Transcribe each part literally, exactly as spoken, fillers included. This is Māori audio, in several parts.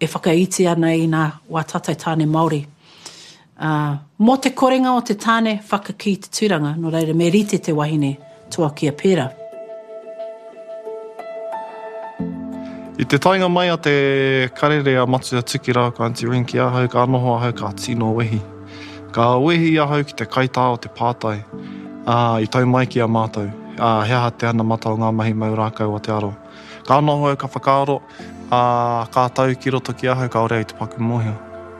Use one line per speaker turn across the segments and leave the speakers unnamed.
e whakaiti ana i nā wātatai tāne Māori. Uh, mō te korenga o te tāne whakaki te tūranga, no reira me rite te wahine toa kia pēra.
I te tainga mai a te karere a Matsuya Tukira, ka Aunty Rinki ahau, ka anoho ahau ka tino wehi. Ka wehi ahau ki te kaitā o te pātai, uh, i tau mai ki a mātou. Uh, hea te ana matau ngā mahi mau rākau o te aro. Ka anoho au ka whakaaro, uh, ka tau ki roto ki ahau, ka ore ai te paku mohia.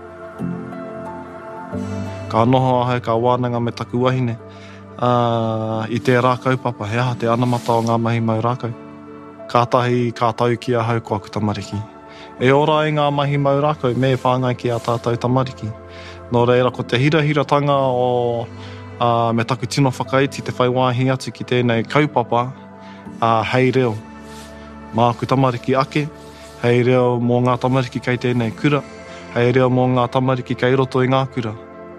Ka anoho ahau ka wānanga me taku wahine, uh, i te rākau papa, hea te ana matau ngā mahi mau rākau. Kātahi kā tau ki ahau ko aku tamariki. E ora e ngā mahi mau rākau me whāngai ki a tātou tamariki. Nō reira ko te hirahiratanga o uh, me taku tino whakaiti te whaiwāhi atu ki tēnei kaupapa, uh, hei reo. Mā aku tamariki ake, hei reo mō ngā tamariki kei tēnei kura, hei reo mō ngā tamariki kei roto i ngā kura.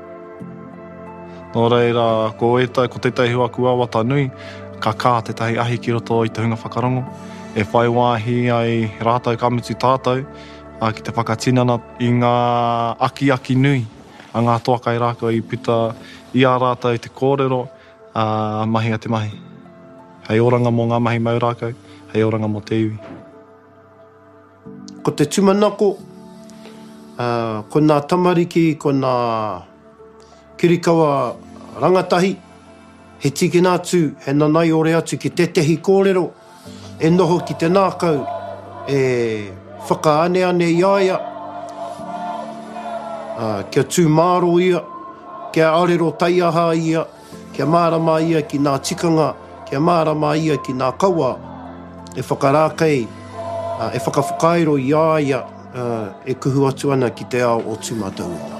Nō reira ko, eta, ko te teihua kuawata nui, ka kā te tahi ahi ki roto i te hunga whakarongo. E whai wāhi ai rātou kamutu tātou, a ki te whakatinana i ngā aki-aki nui, a ngā toakai rākau i puta i a rātou te kōrero, a mahi a te mahi. Hei oranga mō ngā mahi mau rākau, hei oranga mō te iwi.
Ko te tumanako, uh, ko nā tamariki, ko nā kirikawa rangatahi, he tiki nātu, he nanai ore atu ki te tehi kōrero, e noho ki te nākau, e whakaane ane i aia, uh, kia tū māro ia, kia arero taiaha ia, kia mārama ia ki nā tikanga, kia mārama ia ki nā kaua, e whakarākei, uh, e whakawhakairo i aia, uh, e kuhu atu ana ki te ao o tūmatauina.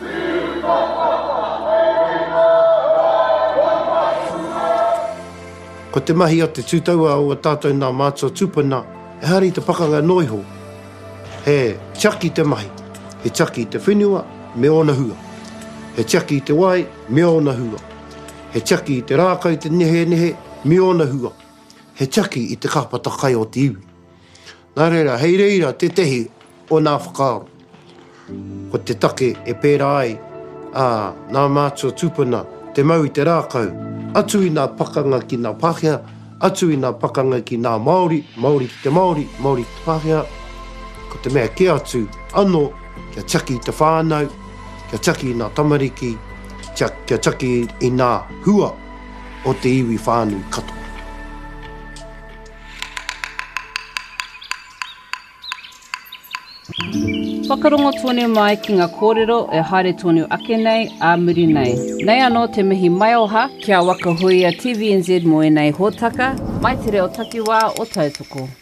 Ko te mahi a te tūtaua o a tātou nā mātua tūpuna, e hari te pakanga noiho. He tiaki te mahi, he tiaki te whenua, me ona hua. He tiaki te wai, me ona hua. He tiaki te rākau te nehe nehe, me ona hua. He tiaki i te kāpata kai o te iwi. Nā reira, hei reira te tehi o nā whakaaro. Ko te take e pēra ai, a nā mātua tūpuna, te mau i te rākau, atu i nā pakanga ki nā Pākehā, atu i nā pakanga ki nā Māori, Māori ki te Māori, Māori ki te Pākehā. Ko te mea ke atu, anō, kia tiaki i te whānau, kia tiaki i nā tamariki, kia, kia tiaki i nā hua o te iwi whānau katoa.
Whakarongo tōne mai ki ngā kōrero e haere tōne ake nei, a muri nei. Nei anō te mihi mai oha, kia wakahuia T V N Z mo e nei hōtaka, mai te reo takiwā o tautoko.